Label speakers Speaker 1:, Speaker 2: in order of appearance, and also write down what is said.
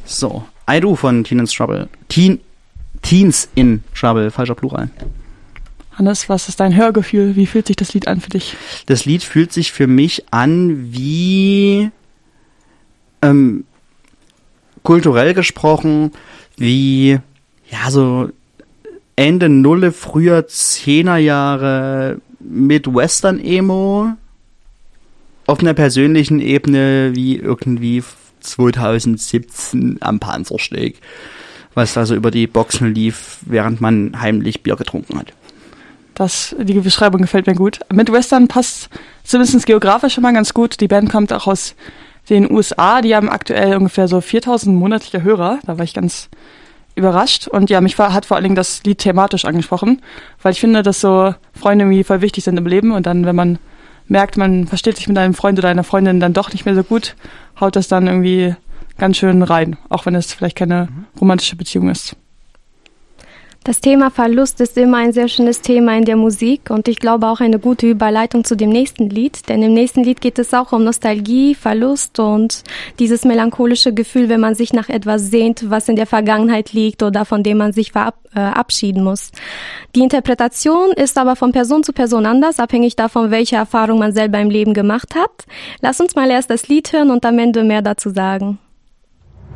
Speaker 1: So, I Do von Teens in Trouble, falscher Plural.
Speaker 2: Hannes, was ist dein Hörgefühl? Wie fühlt sich das Lied an für dich?
Speaker 1: Das Lied fühlt sich für mich an wie, kulturell gesprochen, wie, ja, so Ende Nulle, früher 10er Jahre mit Western-Emo auf einer persönlichen Ebene wie irgendwie 2017 am Panzersteg, was also über die Boxen lief, während man heimlich Bier getrunken hat.
Speaker 2: Die Beschreibung gefällt mir gut. Midwestern passt zumindest geografisch schon mal ganz gut. Die Band kommt auch aus den USA. Die haben aktuell ungefähr so 4.000 monatliche Hörer. Da war ich ganz überrascht. Und ja, hat vor allen Dingen das Lied thematisch angesprochen, weil ich finde, dass so Freunde irgendwie voll wichtig sind im Leben. Und dann, wenn man merkt, man versteht sich mit einem Freund oder einer Freundin dann doch nicht mehr so gut, haut das dann irgendwie ganz schön rein. Auch wenn es vielleicht keine romantische Beziehung ist.
Speaker 3: Das Thema Verlust ist immer ein sehr schönes Thema in der Musik und ich glaube auch eine gute Überleitung zu dem nächsten Lied, denn im nächsten Lied geht es auch um Nostalgie, Verlust und dieses melancholische Gefühl, wenn man sich nach etwas sehnt, was in der Vergangenheit liegt oder von dem man sich verabschieden muss. Die Interpretation ist aber von Person zu Person anders, abhängig davon, welche Erfahrung man selber im Leben gemacht hat. Lass uns mal erst das Lied hören und am Ende mehr dazu sagen.